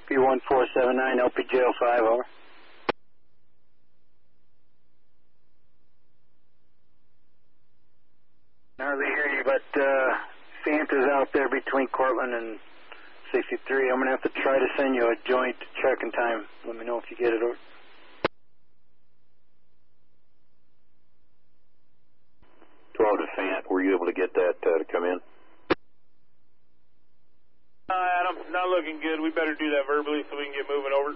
P1479, LPJ05, over. Hardly hear you, but Fant is out there between Cortland and 63. I'm going to have to try to send you a joint check-in time. Let me know if you get it, over. 12 to Fant, were you able to get that to come in? Adam, not looking good. We better do that verbally so we can get moving over.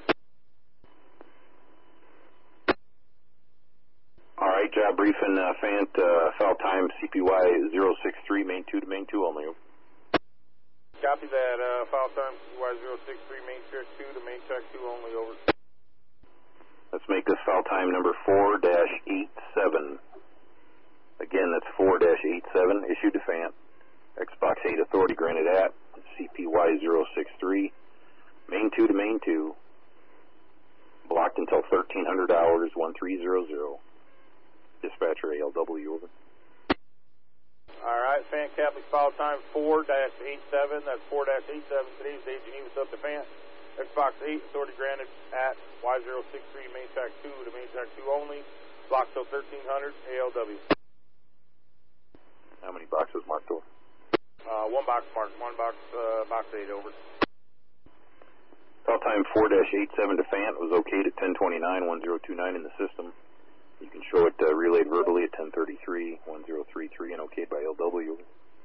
All right, job briefing, Fant, foul time CPY 063, main 2 to main 2 only. Copy that, foul time CPY 063, main check 2 to main check 2 only, over. Let's make this foul time number 4-87. Again, that's 4-87, issued to Fant. Xbox 8 authority granted at CPY 063, main 2 to main 2. Blocked until 1300 hours, 1300. Dispatcher ALW, over. All right, Fant Catholic foul time 4-87. That's 4-87. Today's date, Geneva sub to Fant. Xbox 8 authority granted at Y063, main track 2 to main track 2 only. Blocked till 1300 ALW. How many boxes marked over? One box marked, box 8, over. Foul time 4-87 to Fant was okayed at 10:29, 1029 in the system. You can show it relayed verbally at 10:33, 1033, and okayed by LW.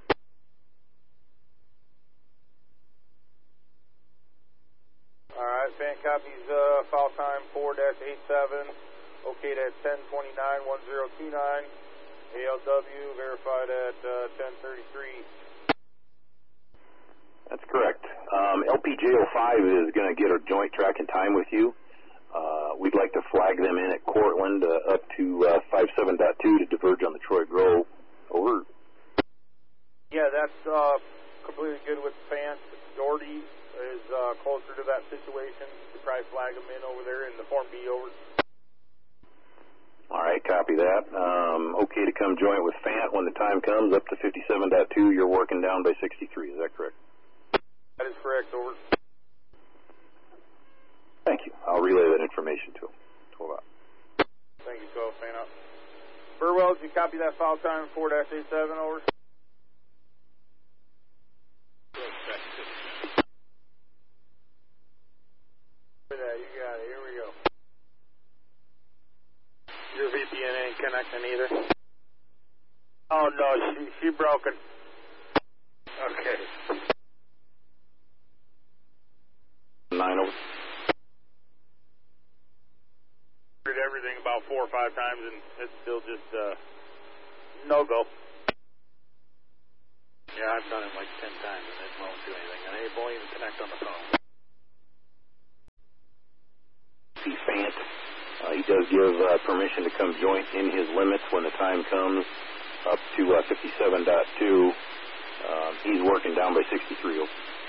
All right, Fant copies foul time 4-87, okayed at 10:29, 1029. ALW verified at 10:33. That's correct. LPJ05 is going to get a joint track and time with you. We'd like to flag them in at Cortland up to 57.2 to diverge on the Troy Grove. Over. Yeah, that's completely good with Fant. Doherty is closer to that situation. You could probably flag them in over there in the Form B, over. All right, copy that. Okay to come joint with Fant when the time comes up to 57.2. You're working down by 63. Is that correct? That is correct, over. Thank you. I'll relay that information to him. 12 out. Thank you, 12, Fant out. Burwell, did you copy that foul time 4-87, over? You got it. Here we go. Your VPN ain't connecting either. Oh no, she broke it. Okay. 9 over. Did everything about 4 or 5 times and it's still just no go. Yeah, I've done it like 10 times and it won't do anything. And it won't even connect on the phone. See Fant. He does give permission to come joint in his limits when the time comes up to 57.2. He's working down by 63.